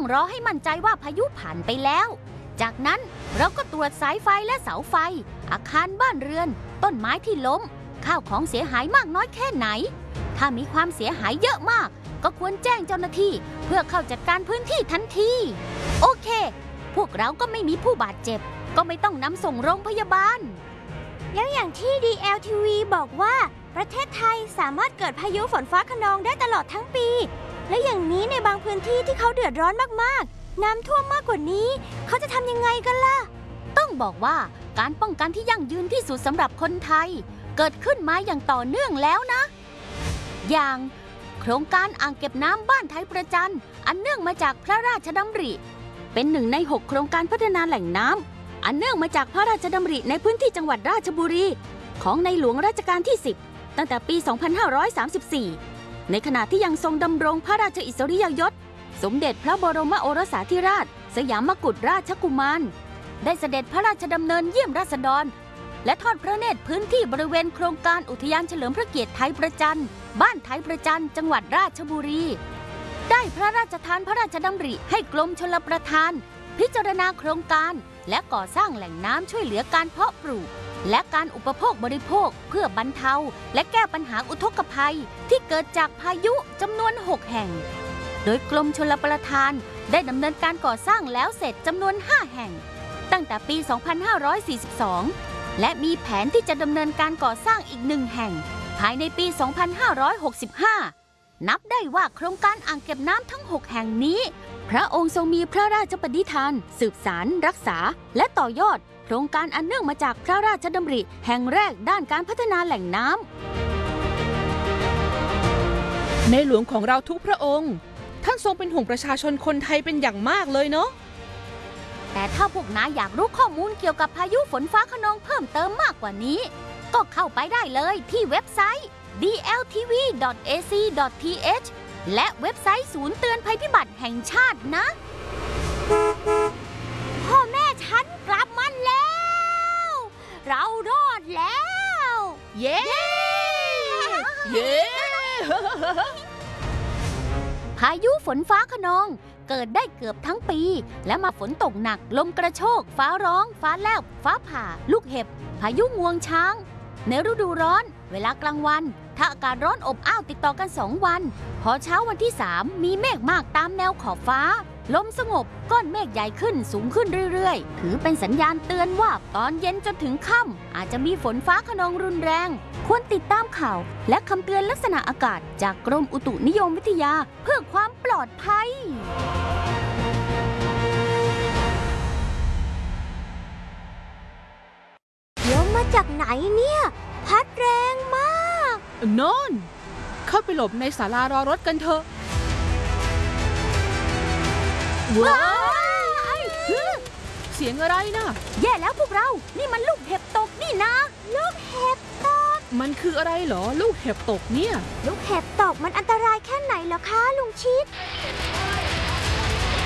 ต้องรอให้มั่นใจว่าพายุผ่านไปแล้วจากนั้นเราก็ตรวจสายไฟและเสาไฟอาคารบ้านเรือนต้นไม้ที่ล้มข้าวของเสียหายมากน้อยแค่ไหนถ้ามีความเสียหายเยอะมากก็ควรแจ้งเจ้าหน้าที่เพื่อเข้าจัดการพื้นที่ทันทีโอเคพวกเราก็ไม่มีผู้บาดเจ็บก็ไม่ต้องนำส่งโรงพยาบาลแล้วอย่างที่ DLTV บอกว่าประเทศไทยสามารถเกิดพายุฝนฟ้าคะนองได้ตลอดทั้งปีและอย่างนี้ในบางพื้นที่ที่เขาเดือดร้อนมากๆน้ำท่วมมากกว่านี้เขาจะทำยังไงกันล่ะต้องบอกว่าการป้องกันที่ยั่งยืนที่สุดสำหรับคนไทยเกิดขึ้นมาอย่างต่อเนื่องแล้วนะอย่างโครงการอ่างเก็บน้ำบ้านไทยประจันอันเนื่องมาจากพระราชดำริเป็น1 ใน 6โครงการพัฒนาแหล่งน้ำอันเนื่องมาจากพระราชดำริในพื้นที่จังหวัดราชบุรีของในหลวงรัชกาลที่10ตั้งแต่ปี 2534 ในขณะที่ยังทรงดำรงพระราชอิสริยยศสมเด็จพระบรมโอรสาธิราชสยามกุฎราชกุมารได้เสด็จพระราชดำเนินเยี่ยมราษฎรและทอดพระเนตรพื้นที่บริเวณโครงการอุทยานเฉลิมพระเกียรติไทยประจันบ้านไทยประจันจังหวัดราชบุรีได้พระราชทานพระราชดำริให้กรมชลประทานพิจารณาโครงการและก่อสร้างแหล่งน้ำช่วยเหลือการเพาะปลูกและการอุปโภคบริโภคเพื่อบรรเทาและแก้ปัญหาอุทกภัยที่เกิดจากพายุจำนวน6แห่งโดยกรมชลประทานได้ดำเนินการก่อสร้างแล้วเสร็จจำนวน5แห่งตั้งแต่ปี 2542 และมีแผนที่จะดำเนินการก่อสร้างอีก1แห่งภายในปี 2565 นับได้ว่าโครงการอ่างเก็บน้ำทั้ง6แห่งนี้พระองค์ทรงมีพระราชปณิธานสืบสานรักษาและต่อยอดโครงการอันเนื่องมาจากพระราชดำริแห่งแรกด้านการพัฒนาแหล่งน้ำในหลวงของเราทุกพระองค์ท่านทรงเป็นห่วงประชาชนคนไทยเป็นอย่างมากเลยเนาะแต่ถ้าพวกนายอยากรู้ข้อมูลเกี่ยวกับพายุฝนฟ้าคะนองเพิ่มเติมมากกว่านี้ก็เข้าไปได้เลยที่เว็บไซต์ dltv.ac.th และเว็บไซต์ศูนย์เตือนภัยพิบัติแห่งชาตินะพ่อแม่ฉันกลับมาแล้วเรารอดแล้วเย้เย้พายุฝนฟ้าคะนองเกิดได้เกือบทั้งปีและมาฝนตกหนักลมกระโชกฟ้าร้องฟ้าแลบฟ้าผ่าลูกเห็บพายุงวงช้างในฤดูร้อนเวลากลางวันถ้าอากาศร้อนอบอ้าวติดต่อกัน2 วันพอเช้าวันที่3มีเมฆมากตามแนวขอบฟ้าลมสงบก้อนเมฆใหญ่ขึ้นสูงขึ้นเรื่อยๆถือเป็นสัญญาณเตือนว่าตอนเย็นจนถึงค่ำอาจจะมีฝนฟ้าคะนองรุนแรงควรติดตามข่าวและคำเตือนลักษณะอากาศจากกรมอุตุนิยมวิทยาเพื่อความปลอดภัยลมมาจากไหนเนี่ยพัดแรงมากโน่นเข้าไปหลบในศาลารอรถกันเถอะว้าวเสียงอะไรนะแย่แล้วพวกเรานี่มันลูกเห็บตกนี่นะลูกเห็บตกมันคืออะไรเหรอลูกเห็บตกเนี่ยลูกเห็บตกมันอันตรายแค่ไหนเหรอคะลุงชิด